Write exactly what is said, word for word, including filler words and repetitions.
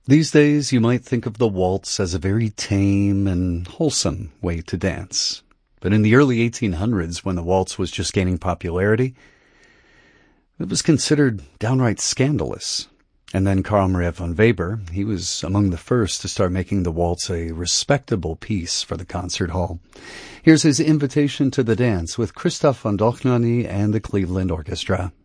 These days, you might think of the waltz as a very tame and wholesome way to dance. But in the early eighteen hundreds, when the waltz was just gaining popularity, it was considered downright scandalous. And then Carl Maria von Weber, he was among the first to start making the waltz a respectable piece for the concert hall. Here's his invitation to the dance with Christoph von Dohnanyi and the Cleveland Orchestra.